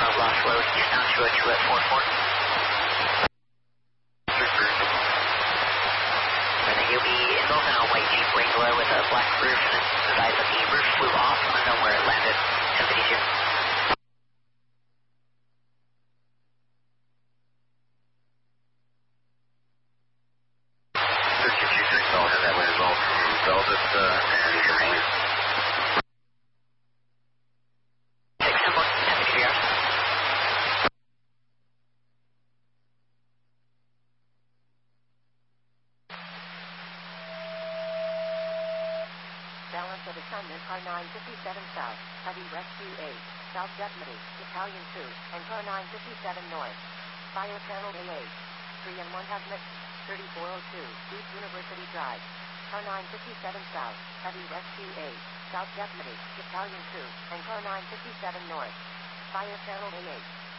lost load, just down to a 2 at 44. And then you'll be involved in a white Jeep Wrangler with a black roof, and advise that the roof flew off, unknown where it landed. 1052. That way as well from Velvet and Germain. 6-10, 10-3. Balance of assignment car 957 south, heavy rescue 8, South Deputy, Battalion 2, and car 957 north. Fire channel A8, 3 and 1 hazmat, 3402, East University Drive. Car 957 south, heavy rescue 8, South Deputy, Battalion 2, and car 957 north. Fire channel A8.